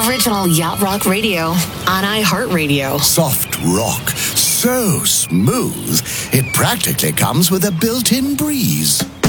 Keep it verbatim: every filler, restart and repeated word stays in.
Original Yacht Rock Radio on iHeartRadio. Soft rock, so smooth, it practically comes with a built-in breeze.